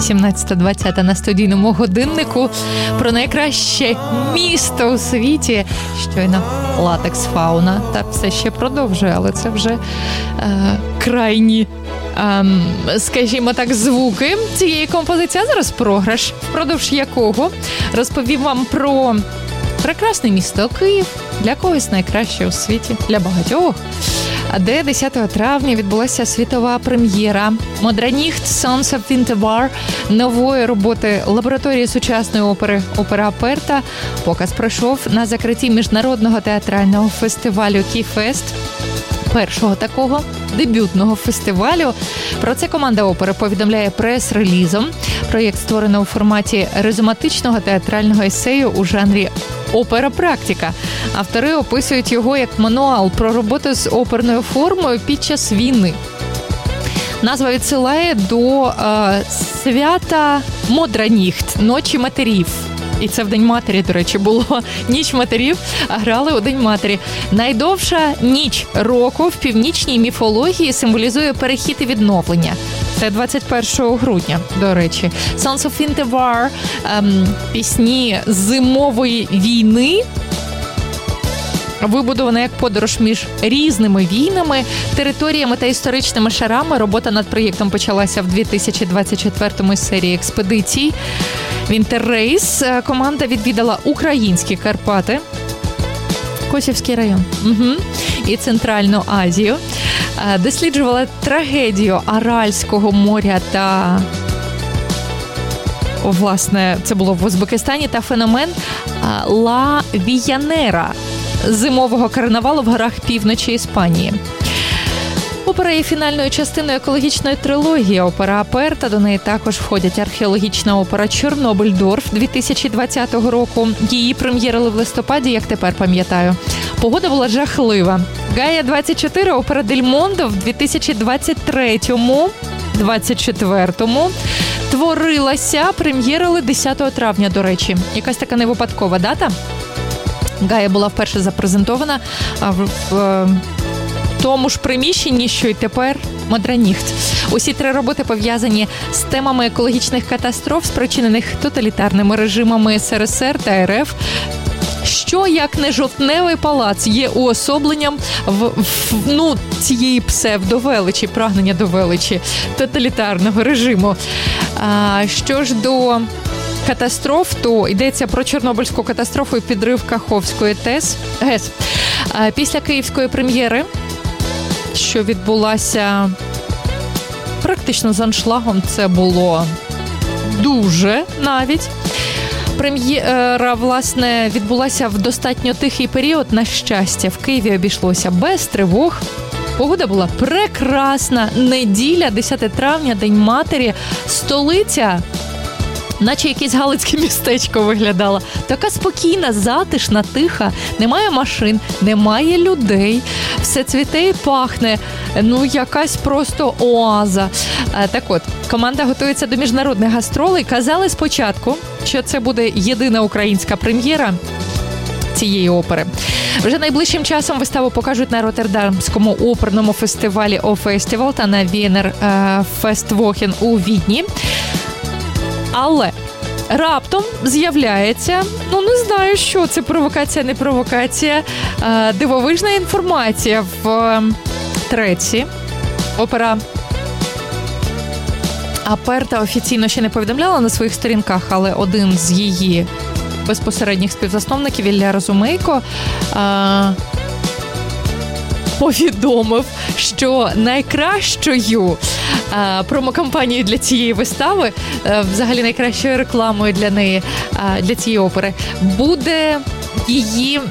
18:20 на студійному годиннику. Про найкраще місто у світі. Щойно Латекс Фауна. Та все ще продовжує, але це вже крайні, скажімо так, звуки цієї композиції. А зараз програш, впродовж якого розповім вам про прекрасне місто Київ. Для когось найкраще у світі, для багатьох. Де 10 травня відбулася світова прем'єра «Модраніхт Sons of Winterval» нової роботи лабораторії сучасної опери «Опера Аперта». Показ пройшов на закритті міжнародного театрального фестивалю «Кіфест», першого такого дебютного фестивалю. Про це команда опери повідомляє прес-релізом. Проєкт створено у форматі резуматичного театрального есею у жанрі опера-практика. Автори описують його як мануал про роботу з оперною формою під час війни. Назва відсилає до свята Модраніхт, Ночі матерів. І це в День матері, до речі, було. Ніч матерів, а грали у День матері. Найдовша ніч року в північній міфології символізує перехід і відновлення. Це 21 грудня, до речі. Sons of Winterval, пісні зимової війни, вибудована як подорож між різними війнами, територіями та історичними шарами. Робота над проєктом почалася в 2024 серії експедицій. Winter Race. Команда відвідала українські Карпати, Косівський район і Центральну Азію. Досліджувала трагедію Аральського моря та, власне, це було в Узбекистані, та феномен Ла Віянера – зимового карнавалу в горах півночі Іспанії. Опера є фінальною частиною екологічної трилогії «Опера Аперта». До неї також входять археологічна опера «Чорнобиль-Дорф» 2020 року. Її прем'єрили в листопаді, як тепер пам'ятаю. Погода була жахлива. Гая-24, опера «Дель Мондо» в 2023-24 творилася, прем'єрили 10 травня, до речі. Якась така невипадкова дата. Гая була вперше запрезентована в тому ж приміщенні, що й тепер Модраніхт. Усі три роботи пов'язані з темами екологічних катастроф, спричинених тоталітарними режимами СРСР та РФ. Що, як не жовтневий палац, є уособленням цієї псевдовеличі, прагнення до величі тоталітарного режиму. Що ж до катастроф, то йдеться про Чорнобильську катастрофу і підрив Каховської ГЕС. Після київської прем'єри, що відбулася практично з аншлагом, це було дуже навіть. Прем'єра, власне, відбулася в достатньо тихий період, на щастя. В Києві обійшлося без тривог. Погода була прекрасна. Неділя, 10 травня, День матері. Столиця, наче якесь галицьке містечко виглядала. Така спокійна, затишна, тиха. Немає машин, немає людей. Все цвіте і пахне. Якась просто оаза. Так от, команда готується до міжнародних гастролей. Казали спочатку, що це буде єдина українська прем'єра цієї опери. Вже найближчим часом виставу покажуть на Роттердамському оперному фестивалі «О-Фестивал» та на Вієнер Фествохен у Відні. Але раптом з'являється, не знаю, що це, провокація, не провокація, дивовижна інформація в треці. Опера Аперта офіційно ще не повідомляла на своїх сторінках, але один з її безпосередніх співзасновників, Ілля Розумейко, повідомив, що найкращою промокампанією для цієї вистави, взагалі найкращою рекламою для неї, для цієї опери, буде її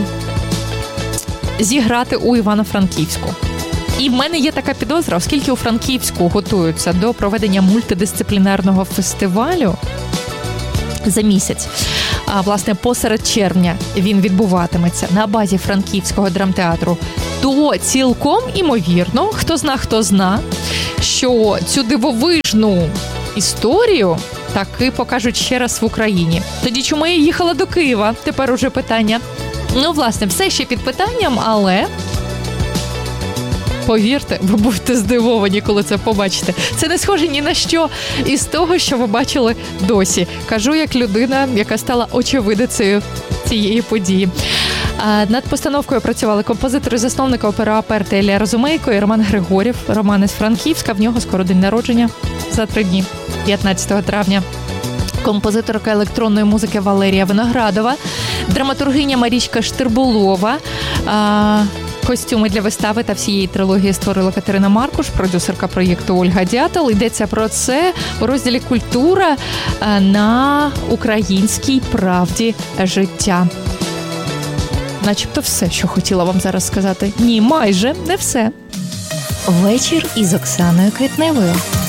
зіграти у Івано-Франківську. І в мене є така підозра, оскільки у Франківську готуються до проведення мультидисциплінарного фестивалю за місяць. Власне, посеред червня він відбуватиметься на базі Франківського драмтеатру, то цілком імовірно, хто зна, що цю дивовижну історію таки покажуть ще раз в Україні. Тоді чому я їхала до Києва? Тепер уже питання. Власне, все ще під питанням, але Повірте, ви будете здивовані, коли це побачите. Це не схоже ні на що із того, що ви бачили досі. Кажу як людина, яка стала очевидицею цієї події. Над постановкою працювали композитор і засновник опери Аперти Ілля Розумейко і Роман Григорів. Роман із Франківська, в нього скоро день народження за 3 дні, 15 травня. Композиторка електронної музики Валерія Виноградова, драматургиня Марічка Штирбулова. Костюми для вистави та всієї трилогії створила Катерина Маркуш, продюсерка проєкту Ольга Дятел. Йдеться про це у розділі «Культура» на Українській правді життя. Начебто все, що хотіла вам зараз сказати. Ні, майже не все. Вечір із Оксаною Квітневою.